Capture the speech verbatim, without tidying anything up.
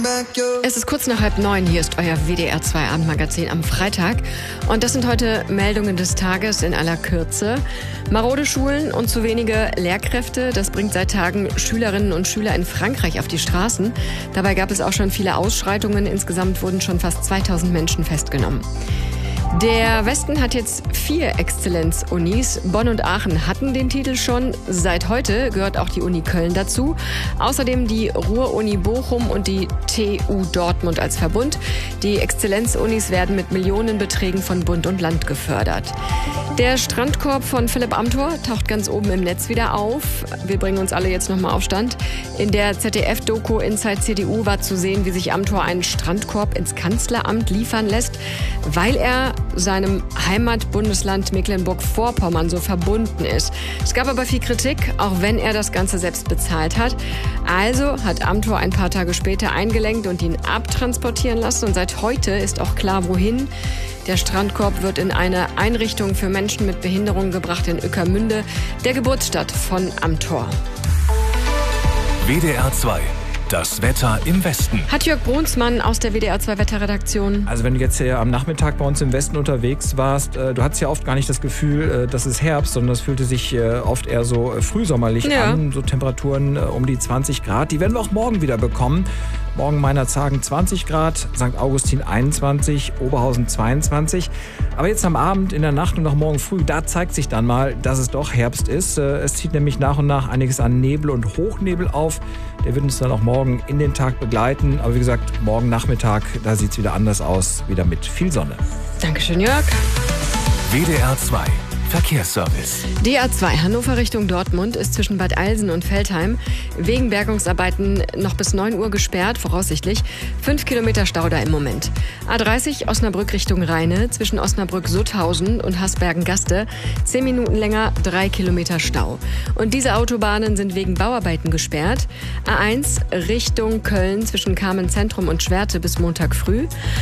Es ist kurz nach halb neun, hier ist euer W D R zwei Abendmagazin am Freitag. Und das sind heute Meldungen des Tages in aller Kürze. Marode Schulen und zu wenige Lehrkräfte, das bringt seit Tagen Schülerinnen und Schüler in Frankreich auf die Straßen. Dabei gab es auch schon viele Ausschreitungen. Insgesamt wurden schon fast zweitausend Menschen festgenommen. Der Westen hat jetzt vier Exzellenz-Unis. Bonn und Aachen hatten den Titel schon. Seit heute gehört auch die Uni Köln dazu. Außerdem die Ruhr-Uni Bochum und die T U Dortmund als Verbund. Die Exzellenz-Unis werden mit Millionenbeträgen von Bund und Land gefördert. Der Strandkorb von Philipp Amthor taucht ganz oben im Netz wieder auf. Wir bringen uns alle jetzt nochmal auf Stand. In der Z D F-Doku Inside C D U war zu sehen, wie sich Amthor einen Strandkorb ins Kanzleramt liefern lässt, weil er seinem Heimatbundesland Mecklenburg-Vorpommern so verbunden ist. Es gab aber viel Kritik, auch wenn er das Ganze selbst bezahlt hat. Also hat Amthor ein paar Tage später eingelenkt und ihn abtransportieren lassen. Und seit heute ist auch klar, wohin. Der Strandkorb wird in eine Einrichtung für Menschen mit Behinderung gebracht in Ueckermünde, der Geburtsstadt von Amthor. W D R zwei. Das Wetter im Westen. Hat Jörg Brunsmann aus der W D R zwei Wetterredaktion. Also wenn du jetzt hier am Nachmittag bei uns im Westen unterwegs warst, äh, du hattest ja oft gar nicht das Gefühl, äh, dass es Herbst, sondern es fühlte sich äh, oft eher so äh, frühsommerlich ja. an. So Temperaturen äh, um die zwanzig Grad. Die werden wir auch morgen wieder bekommen. Morgen Meinerzhagen zwanzig Grad, Sankt Augustin einundzwanzig, Oberhausen zweiundzwanzig. Aber jetzt am Abend, in der Nacht und auch morgen früh, da zeigt sich dann mal, dass es doch Herbst ist. Es zieht nämlich nach und nach einiges an Nebel und Hochnebel auf. Der wird uns dann auch morgen in den Tag begleiten. Aber wie gesagt, morgen Nachmittag, da sieht es wieder anders aus, wieder mit viel Sonne. Dankeschön, Jörg. W D R zwei. Verkehrsservice. D A zwei Hannover Richtung Dortmund ist zwischen Bad Eilsen und Veltheim wegen Bergungsarbeiten noch bis neun Uhr gesperrt, voraussichtlich. Fünf Kilometer Stau da im Moment. A dreißig Osnabrück Richtung Rheine zwischen Osnabrück-Sutthausen und Hasbergen-Gaste. Zehn Minuten länger, drei Kilometer Stau. Und diese Autobahnen sind wegen Bauarbeiten gesperrt. A eins Richtung Köln zwischen Kamen Zentrum und Schwerte bis Montag früh.